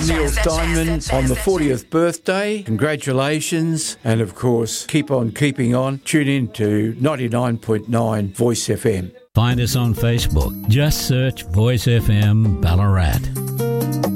Neil Steinman on the 40th birthday. Congratulations. And of course, keep on keeping on. Tune in to 99.9 Voice FM. Find us on Facebook. Just search Voice FM Ballarat.